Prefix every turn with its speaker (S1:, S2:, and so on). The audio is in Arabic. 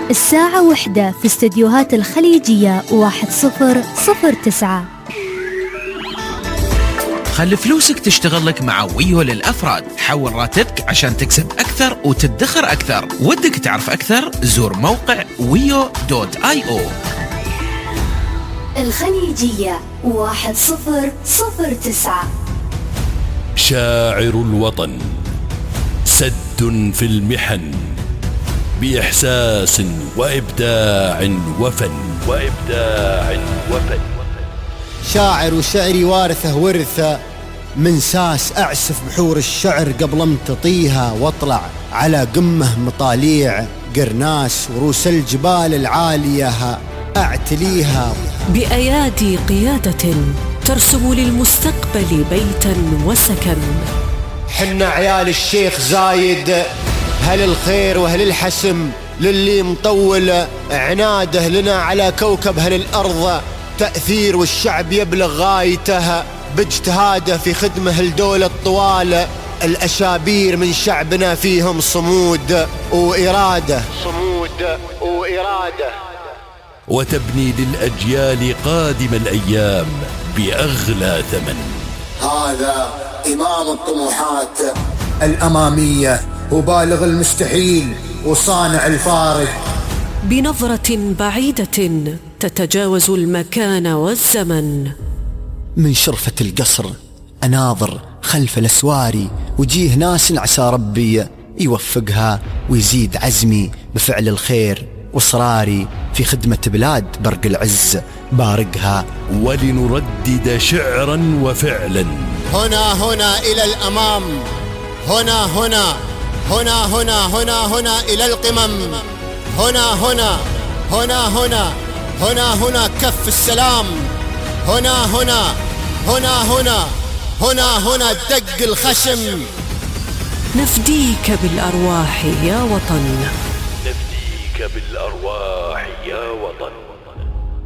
S1: الساعة 1 في استديوهات الخليجية 1009.
S2: خلي فلوسك تشتغل لك مع ويو للأفراد. حول راتبك عشان تكسب أكثر وتدخر أكثر. ودك تعرف أكثر؟ زور موقع wio.io.
S1: الخليجية 1009.
S3: شاعر الوطن، سد في المحن، بإحساس وإبداع وفن.
S4: شاعر وشعري وارثه ورثه، من ساس أعسف بحور الشعر قبل امتطيها، واطلع على قمه مطاليع قرناس وروس الجبال العالية أعتليها.
S5: بأيادي قيادة ترسم للمستقبل بيتا وسكن.
S4: حنا عيال الشيخ زايد، هل الخير وهل الحسم، للي مطول عناده لنا على كوكب هل الأرض تأثير، والشعب يبلغ غايته باجتهاده في خدمه الدولة الطوال. الأشابير من شعبنا فيهم صمود وإرادة.
S3: وتبني للأجيال قادم الأيام بأغلى ثمن.
S4: هذا إمام الطموحات الأمامية، وبالغ المستحيل وصانع الفارق.
S5: بنظرة بعيدة تتجاوز المكان والزمن.
S4: من شرفة القصر أناظر خلف الأسواري، وجيه ناس عسى ربي يوفقها ويزيد عزمي بفعل الخير، وإصراري في خدمة بلاد برق العز بارقها.
S3: ولنردد شعرا وفعلا.
S4: هنا إلى الأمام، هنا إلى القمم. هنا كف السلام. هنا دق الخشم.
S5: نفديك بالأرواح يا وطن.
S3: نفديك بالأرواح يا وطن.